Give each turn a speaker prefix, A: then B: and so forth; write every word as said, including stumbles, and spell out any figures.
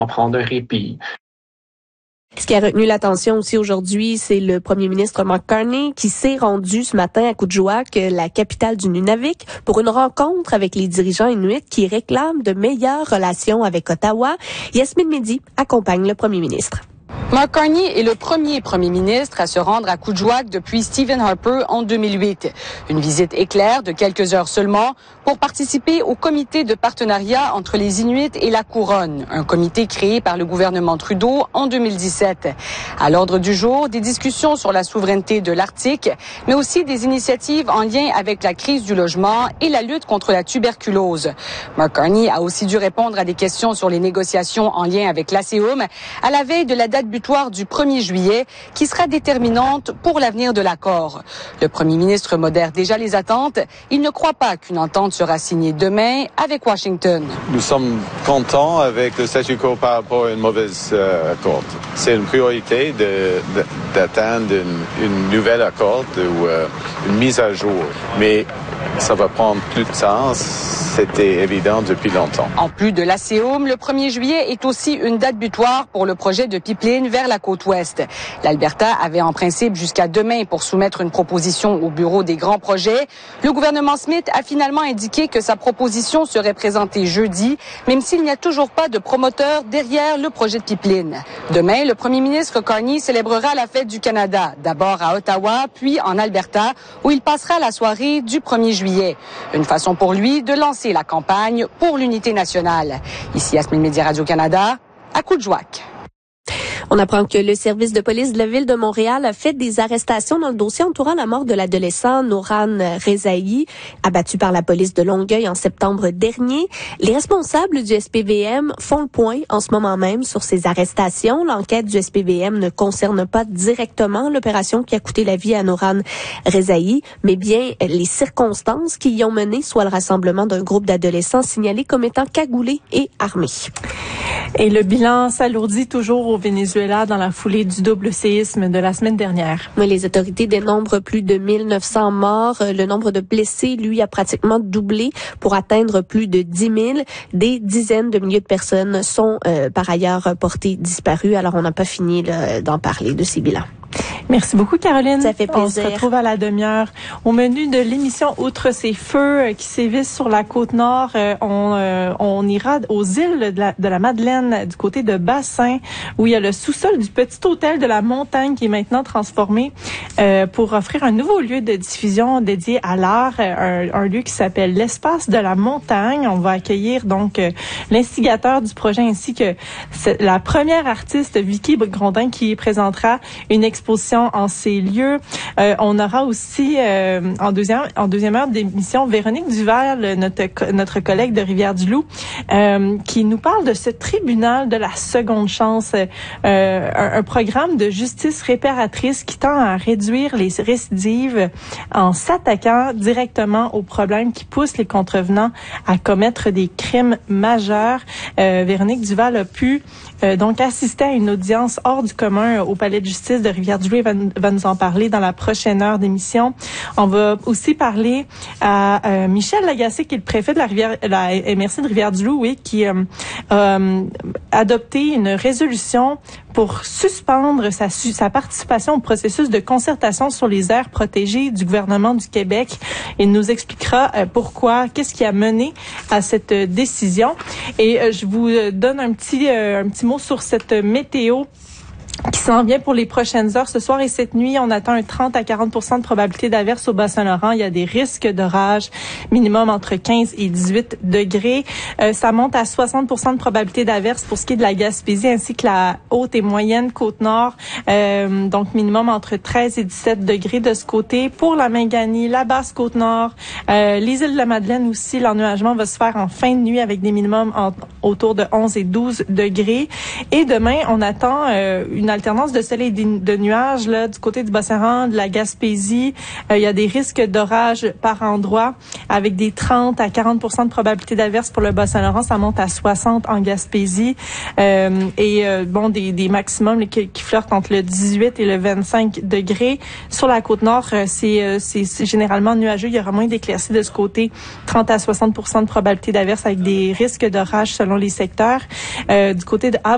A: prendre un répit.
B: Ce qui a retenu l'attention aussi aujourd'hui, c'est le premier ministre Mark Carney qui s'est rendu ce matin à Kuujjuaq, la capitale du Nunavik, pour une rencontre avec les dirigeants inuits qui réclament de meilleures relations avec Ottawa. Yasmine Mehdi accompagne le premier ministre.
C: Mark Carney est le premier premier ministre à se rendre à Kuujjuaq depuis Stephen Harper en deux mille huit. Une visite éclair de quelques heures seulement pour participer au comité de partenariat entre les Inuits et la Couronne, un comité créé par le gouvernement Trudeau en deux mille dix-sept. À l'ordre du jour, des discussions sur la souveraineté de l'Arctique, mais aussi des initiatives en lien avec la crise du logement et la lutte contre la tuberculose. Mark Carney a aussi dû répondre à des questions sur les négociations en lien avec l'A C U M à la veille de la date butoir du premier juillet, qui sera déterminante pour l'avenir de l'accord. Le premier ministre modère déjà les attentes. Il ne croit pas qu'une entente sera signée demain avec Washington.
D: Nous sommes contents avec le statu quo par rapport à une mauvaise euh, accord. C'est une priorité de, de, d'atteindre une, une nouvelle accord ou euh, une mise à jour. Mais ça va prendre plus de temps. C'était évident depuis longtemps.
C: En plus de l'A C U M, le premier juillet est aussi une date butoir pour le projet de pipeline vers la côte ouest. L'Alberta avait en principe jusqu'à demain pour soumettre une proposition au bureau des grands projets. Le gouvernement Smith a finalement indiqué que sa proposition serait présentée jeudi, même s'il n'y a toujours pas de promoteur derrière le projet de pipeline. Demain, le premier ministre Carney célébrera la fête du Canada, d'abord à Ottawa, puis en Alberta, où il passera la soirée du premier juillet. Une façon pour lui de lancer la campagne pour l'unité nationale. Ici Yasmine Mehdi, Radio-Canada, à Kuujjuaq.
B: On apprend que le service de police de la Ville de Montréal a fait des arrestations dans le dossier entourant la mort de l'adolescent Noran Rezaï, abattu par la police de Longueuil en septembre dernier. Les responsables du S P V M font le point en ce moment même sur ces arrestations. L'enquête du S P V M ne concerne pas directement l'opération qui a coûté la vie à Noran Rezaï, mais bien les circonstances qui y ont mené, soit le rassemblement d'un groupe d'adolescents signalés comme étant cagoulés et armés.
E: Et le bilan s'alourdit toujours au Venezuela dans la foulée du double séisme de la semaine dernière.
B: Oui, les autorités dénombrent plus de mille neuf cents morts. Le nombre de blessés, lui, a pratiquement doublé pour atteindre plus de dix mille. Des dizaines de milliers de personnes sont euh, par ailleurs portées disparues. Alors, on n'a pas fini là, d'en parler de ces bilans.
E: Merci beaucoup, Caroline.
B: Ça fait plaisir.
E: On se retrouve à la demi-heure. Au menu de l'émission, outre ces feux qui sévissent sur la côte nord, euh, on, euh, on ira aux îles de la, de la Madeleine, du côté de Bassin, où il y a le sous-sol du petit hôtel de la Montagne qui est maintenant transformé euh, pour offrir un nouveau lieu de diffusion dédié à l'art, un, un lieu qui s'appelle l'Espace de la Montagne. On va accueillir donc euh, l'instigateur du projet ainsi que la première artiste, Vicky Grondin, qui présentera une exposition en ces lieux. Euh, on aura aussi euh, en deuxième en deuxième heure d'émission Véronique Duval, notre notre collègue de Rivière-du-Loup, euh, qui nous parle de ce tribunal de la seconde chance, euh, un, un programme de justice réparatrice qui tend à réduire les récidives en s'attaquant directement aux problèmes qui poussent les contrevenants à commettre des crimes majeurs. Euh, Véronique Duval a pu euh, donc assister à une audience hors du commun au Palais de justice de Rivière-du-Loup. Va, va nous en parler dans la prochaine heure d'émission. On va aussi parler à euh, Michel Lagacé, qui est le préfet de la rivière, la M R C de Rivière-du-Loup, oui, qui euh, a euh, adopté une résolution pour suspendre sa, sa participation au processus de concertation sur les aires protégées du gouvernement du Québec. Il nous expliquera euh, pourquoi, qu'est-ce qui a mené à cette euh, décision. Et euh, je vous donne un petit, euh, un petit mot sur cette météo qui s'en vient pour les prochaines heures. Ce soir et cette nuit, on attend un trente à quarante pour cent de probabilité d'averse au Bas-Saint-Laurent. Il y a des risques d'orage, minimum entre quinze et dix-huit degrés. Euh, ça monte à soixante pour cent de probabilité d'averse pour ce qui est de la Gaspésie, ainsi que la haute et moyenne Côte-Nord. Euh, donc, minimum entre treize et dix-sept degrés de ce côté. Pour la Mingani, la basse Côte-Nord, euh, les îles de la Madeleine aussi, l'ennuagement va se faire en fin de nuit avec des minimums en, autour de onze et douze degrés. Et demain, on attend euh, une alternance de soleil et de nuages là du côté du Bas-Saint-Laurent, de la Gaspésie. Euh, il y a des risques d'orage par endroit avec des trente à quarante pour cent de probabilité d'averse pour le Bas-Saint-Laurent. Ça monte à soixante en Gaspésie. Euh, et euh, bon, des, des maximums là, qui, qui flirtent entre le dix-huit et le vingt-cinq degrés. Sur la Côte-Nord, euh, c'est, euh, c'est, c'est généralement nuageux. Il y aura moins d'éclaircies de ce côté. trente à soixante pour cent de probabilité d'averse avec des risques d'orage selon les secteurs. Euh, du côté de Havre,